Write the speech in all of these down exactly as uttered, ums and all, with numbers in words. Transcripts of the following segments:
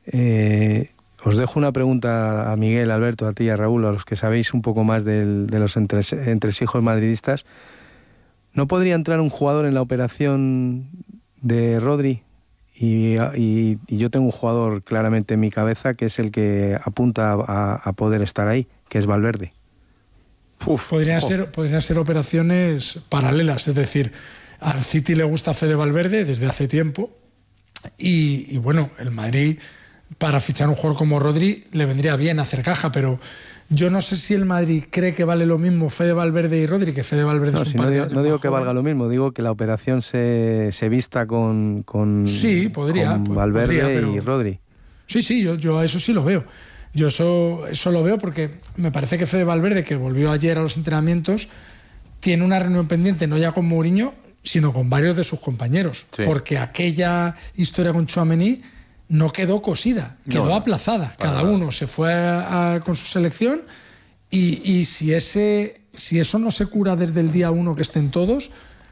Eh, os dejo una pregunta a Miguel, Alberto, a ti y a Raúl, a los que sabéis un poco más del, de los entre, entresijos madridistas. ¿No podría entrar un jugador en la operación de Rodri? Y, y, y yo tengo un jugador claramente en mi cabeza que es el que apunta a, a poder estar ahí, que es Valverde. Uf, podrían, ser, podrían ser operaciones paralelas, es decir, al City le gusta Fede Valverde desde hace tiempo y, y bueno, el Madrid para fichar un jugador como Rodri le vendría bien hacer caja, pero yo no sé si el Madrid cree que vale lo mismo Fede Valverde y Rodri, que Fede Valverde no, es un si par no de digo, años no digo más que joven. valga lo mismo, digo que la operación se, se vista con, con, sí, podría, con Valverde podría, pero... y Rodri. Sí, sí, yo, yo a eso sí lo veo. Yo eso, eso lo veo porque me parece que Fede Valverde, que volvió ayer a los entrenamientos, tiene una reunión pendiente no ya con Mourinho, sino con varios de sus compañeros. Sí. Porque aquella historia con Tchouaméni no quedó cosida, quedó no, no, aplazada. Cada nada. uno se fue a, a, con su selección y, y si, ese, si eso no se cura desde el día uno que estén todos,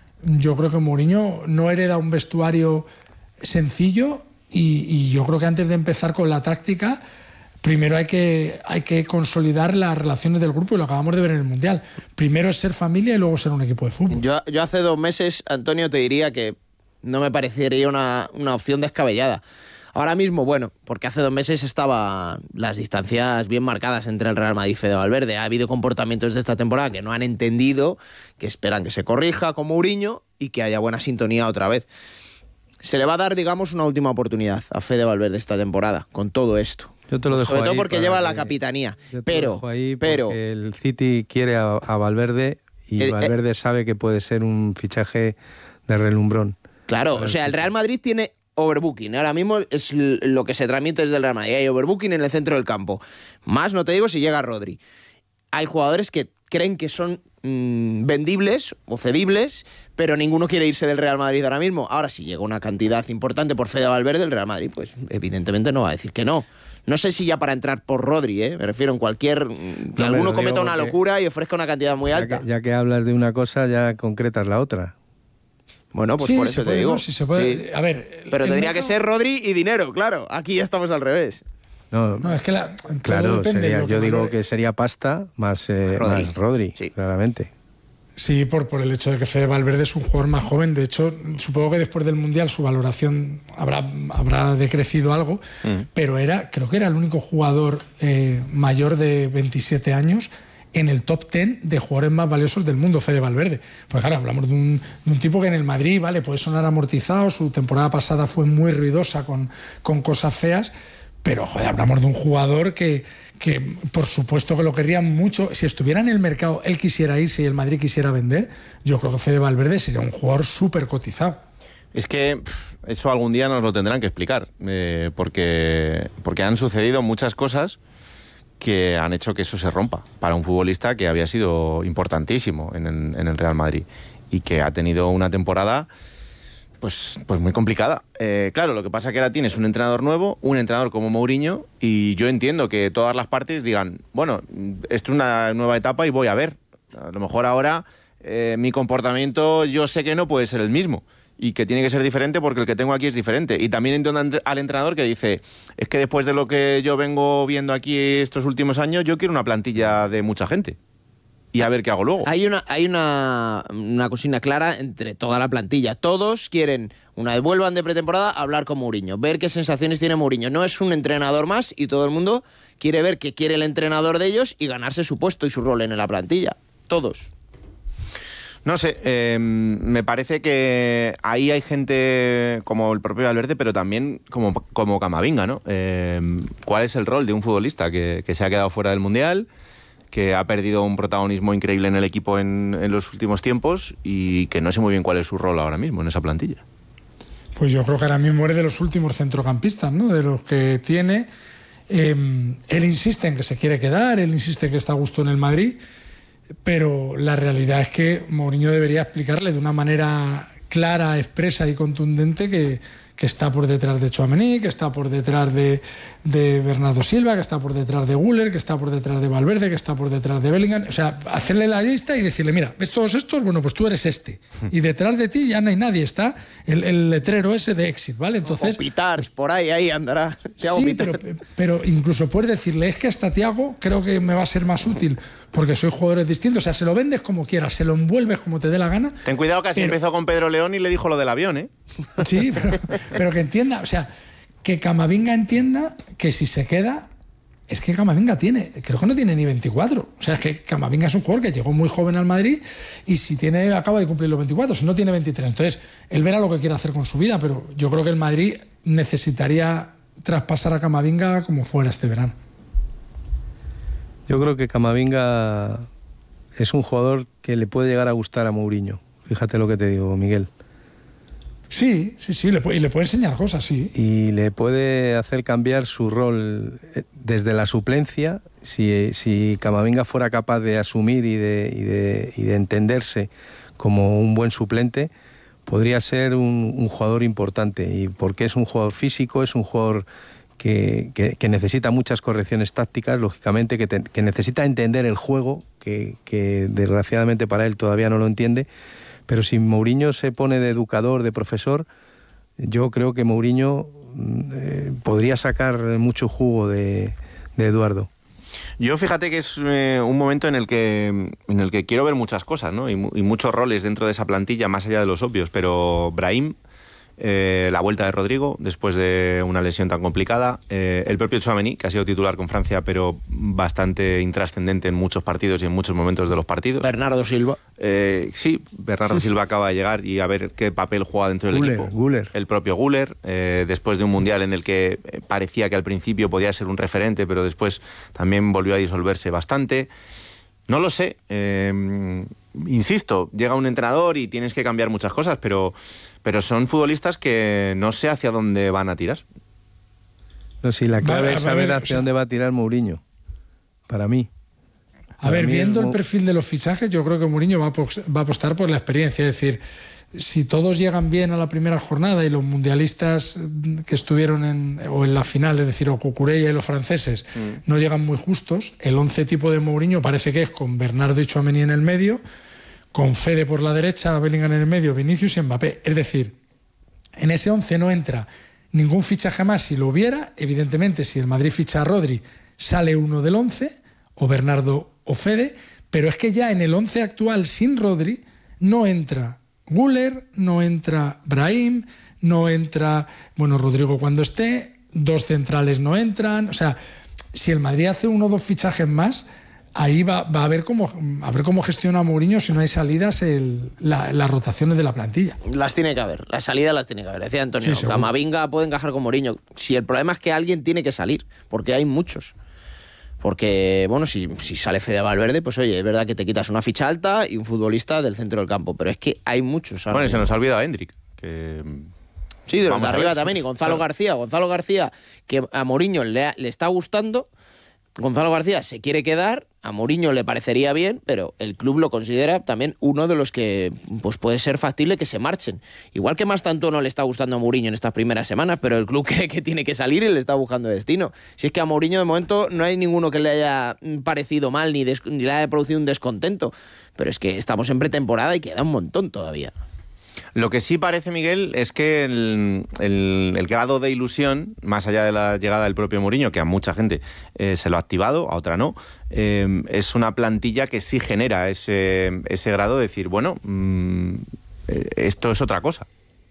yo creo que Mourinho no hereda un vestuario sencillo y, y yo creo que antes de empezar con la táctica... Primero hay que, hay que consolidar las relaciones del grupo y lo acabamos de ver en el Mundial. Primero es ser familia y luego ser un equipo de fútbol. Yo, yo hace dos meses, Antonio, te diría que no me parecería una, una opción descabellada. Ahora mismo, bueno, porque hace dos meses estaban las distancias bien marcadas entre el Real Madrid y Fede Valverde. Ha habido comportamientos de esta temporada que no han entendido, que esperan que se corrija con Mourinho y que haya buena sintonía otra vez. Se le va a dar, digamos, una última oportunidad a Fede Valverde esta temporada, con todo esto. Yo te lo dejo Sobre todo ahí porque lleva que, la capitanía. Yo te pero, lo dejo ahí pero porque el City quiere a, a Valverde y el, Valverde el, sabe que puede ser un fichaje de relumbrón. Claro, o sea, el Real Madrid tiene overbooking. Ahora mismo es lo que se transmite desde el Real Madrid. Hay overbooking en el centro del campo. Más no te digo si llega Rodri. Hay jugadores que creen que son mmm, vendibles o cedibles, pero ninguno quiere irse del Real Madrid ahora mismo. Ahora, si llega una cantidad importante por Fede Valverde, el Real Madrid, pues evidentemente no va a decir que no. No sé si ya para entrar por Rodri, ¿eh? Me refiero en cualquier... Que no, alguno cometa una locura y ofrezca una cantidad muy alta. Ya que, ya que hablas de una cosa, ya concretas la otra. Bueno, pues sí, por eso te puede, digo. No, si se puede. Sí. A ver, pero tendría mercado... que ser Rodri y dinero, claro. Aquí ya estamos al revés. No, no es que la, claro, sería, yo que digo valore. que sería pasta más eh, Rodri, más Rodri sí. claramente. Sí, por, por el hecho de que Fede Valverde es un jugador más joven. De hecho, supongo que después del Mundial su valoración habrá, habrá decrecido algo, mm. pero era, creo que era el único jugador eh, mayor de veintisiete años en el top diez de jugadores más valiosos del mundo, Fede Valverde. Pues claro, hablamos de un, de un tipo que en el Madrid, vale, puede sonar amortizado, su temporada pasada fue muy ruidosa con, con cosas feas, pero joder, hablamos de un jugador que, que por supuesto que lo querrían mucho. Si estuviera en el mercado, él quisiera irse y el Madrid quisiera vender, yo creo que Fede Valverde sería un jugador súper cotizado. Es que eso algún día nos lo tendrán que explicar, eh, porque, porque han sucedido muchas cosas que han hecho que eso se rompa para un futbolista que había sido importantísimo en, en, en el Real Madrid y que ha tenido una temporada pues, pues muy complicada. Eh, claro, lo que pasa es que ahora tienes un entrenador nuevo, un entrenador como Mourinho, y yo entiendo que todas las partes digan, bueno, esto es una nueva etapa y voy a ver. A lo mejor ahora eh, mi comportamiento yo sé que no puede ser el mismo y que tiene que ser diferente porque el que tengo aquí es diferente. Y también entiendo al entrenador que dice, es que después de lo que yo vengo viendo aquí estos últimos años, yo quiero una plantilla de mucha gente. Y a ver qué hago luego. Hay una, hay una, una consigna clara entre toda la plantilla. Todos quieren, una vez vuelvan de pretemporada, hablar con Mourinho, ver qué sensaciones tiene Mourinho. No es un entrenador más y todo el mundo quiere ver qué quiere el entrenador de ellos y ganarse su puesto y su rol en la plantilla. Todos. No sé, eh, me parece que ahí hay gente como el propio Valverde, pero también como, como Camavinga, ¿no? Eh, ¿Cuál es el rol de un futbolista que, que se ha quedado fuera del Mundial, que ha perdido un protagonismo increíble en el equipo en, en los últimos tiempos y que no sé muy bien cuál es su rol ahora mismo en esa plantilla? Pues yo creo que ahora mismo eres de los últimos centrocampistas, ¿no? De los que tiene. Eh, él insiste en que se quiere quedar, él insiste en que está a gusto en el Madrid, pero la realidad es que Mourinho debería explicarle de una manera clara, expresa y contundente que, que está por detrás de Tchouaméni, que está por detrás de, de Bernardo Silva, que está por detrás de Güler, que está por detrás de Valverde, que está por detrás de Bellingham. O sea, hacerle la lista y decirle, mira, ¿ves todos estos? Bueno, pues tú eres este. Y detrás de ti ya no hay nadie, está el, el letrero ese de exit, ¿vale? Entonces, o Pitar, pues, por ahí, ahí andará. Sí, pero, pero incluso puedes decirle, es que hasta Thiago creo que me va a ser más útil porque soy jugadores distintos. O sea, se lo vendes como quieras, se lo envuelves como te dé la gana. Ten cuidado que así pero, empezó con Pedro León y le dijo lo del avión, ¿eh? Sí, pero, pero que entienda, o sea, que Camavinga entienda que si se queda, es que Camavinga tiene, creo que no tiene ni veinticuatro. O sea, es que Camavinga es un jugador que llegó muy joven al Madrid y si tiene, acaba de cumplir los veinticuatro, si no tiene veintitrés. Entonces, él verá lo que quiere hacer con su vida, pero yo creo que el Madrid necesitaría traspasar a Camavinga como fuera este verano. Yo creo que Camavinga es un jugador que le puede llegar a gustar a Mourinho. Fíjate lo que te digo, Miguel. Sí, sí, sí, le puede, y le puede enseñar cosas, sí. Y le puede hacer cambiar su rol desde la suplencia. Si, si Camavinga fuera capaz de asumir y de, y, de, y de entenderse como un buen suplente, podría ser un, un jugador importante. Y porque es un jugador físico, es un jugador que, que, que necesita muchas correcciones tácticas, lógicamente, que, te, que necesita entender el juego, que, que desgraciadamente para él todavía no lo entiende. Pero si Mourinho se pone de educador, de profesor, yo creo que Mourinho eh, podría sacar mucho jugo de, de Eduardo. Yo fíjate que es eh, un momento en el que en el que quiero ver muchas cosas, ¿no? Y, y muchos roles dentro de esa plantilla, más allá de los obvios. Pero Brahim, eh, la vuelta de Rodrigo después de una lesión tan complicada, eh, el propio Tchouaméni, que ha sido titular con Francia, pero bastante intrascendente en muchos partidos y en muchos momentos de los partidos. Bernardo Silva. Eh, sí, Bernardo Silva acaba de llegar y a ver qué papel juega dentro del Güler, equipo. Güler. El propio Güler, eh, después de un mundial en el que parecía que al principio podía ser un referente, pero después también volvió a disolverse bastante. No lo sé. Eh, insisto, llega un entrenador y tienes que cambiar muchas cosas, pero, pero son futbolistas que no sé hacia dónde van a tirar. No, si la clave Vale, es saber ver, hacia o sea, dónde va a tirar Mourinho, para mí. A ver, Para mí viendo es el Mou- perfil de los fichajes, yo creo que Mourinho va a, apos- va a apostar por la experiencia. Es decir, si todos llegan bien a la primera jornada y los mundialistas que estuvieron en, o en la final, es decir, o Cucurella y los franceses, mm. no llegan muy justos, el once tipo de Mourinho parece que es con Bernardo y Tchouaméni en el medio, con Fede por la derecha, Bellingham en el medio, Vinicius y Mbappé. Es decir, en ese once no entra ningún fichaje más. Si lo hubiera, evidentemente, si el Madrid ficha a Rodri, sale uno del once, o Bernardo o Fede, pero es que ya en el once actual sin Rodri no entra Güler, no entra Brahim, no entra, bueno, Rodrigo cuando esté, dos centrales no entran. O sea, si el Madrid hace uno o dos fichajes más, ahí va, va a ver cómo a ver cómo gestiona Mourinho si no hay salidas el, la, las rotaciones de la plantilla. Las tiene que haber, las salidas las tiene que haber. Decía Antonio, Sí, Camavinga puede encajar con Mourinho. Si el problema es que alguien tiene que salir, porque hay muchos. Porque, bueno, si, si sale Fede Valverde, pues oye, es verdad que te quitas una ficha alta y un futbolista del centro del campo, pero es que hay muchos. Bueno, y se nos ha olvidado a Hendrik, que... Sí, de los Vamos de a arriba ver. también, y Gonzalo Claro. García. Gonzalo García, que a Mourinho le, ha- le está gustando. Gonzalo García se quiere quedar, a Mourinho le parecería bien, pero el club lo considera también uno de los que pues puede ser factible que se marchen. Igual que más tanto no le está gustando a Mourinho en estas primeras semanas, pero el club cree que tiene que salir y le está buscando destino. Si es que a Mourinho de momento no hay ninguno que le haya parecido mal ni, des- ni le haya producido un descontento, pero es que estamos en pretemporada y queda un montón todavía. Lo que sí parece, Miguel, es que el, el- el grado de ilusión, más allá de la llegada del propio Mourinho, que a mucha gente eh, se lo ha activado, a otra no, eh, es una plantilla que sí genera ese, ese grado de decir, bueno, mmm, eh, esto es otra cosa.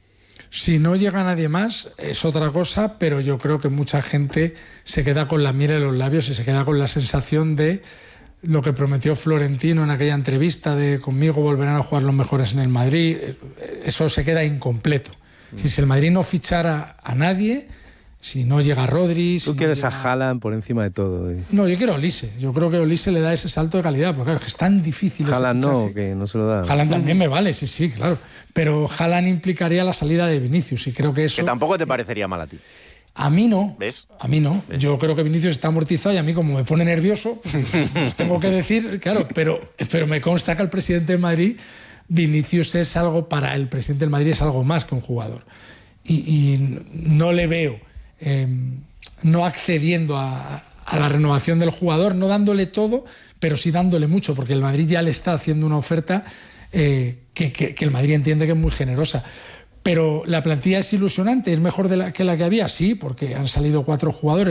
Si no llega nadie más, es otra cosa, pero yo creo que mucha gente se queda con la miel en los labios y se queda con la sensación de lo que prometió Florentino en aquella entrevista de conmigo volverán a jugar los mejores en el Madrid. Eso se queda incompleto. Mm. Si el Madrid no fichara a nadie, si no llega Rodri... Tú si quieres no a llega... Haaland por encima de todo. ¿eh? No, yo quiero a Olise. Yo creo que Olise le da ese salto de calidad, porque claro, es tan difícil Haaland ese fichaje. no, que no se lo da. Haaland también me vale, sí, sí, claro. Pero Haaland implicaría la salida de Vinicius y creo que eso... Que tampoco te parecería mal a ti. A mí no. ¿Ves? A mí no. ¿Ves? Yo creo que Vinicius está amortizado y a mí como me pone nervioso, pues tengo que decir, claro, pero, pero me consta que al presidente de Madrid, Vinicius es algo, para el presidente del Madrid es algo más que un jugador. y, y no le veo eh, no accediendo a, a la renovación del jugador, no dándole todo, pero sí dándole mucho, porque el Madrid ya le está haciendo una oferta eh, que, que, que el Madrid entiende que es muy generosa. Pero la plantilla es ilusionante, es mejor de la, que la que había, sí, porque han salido cuatro jugadores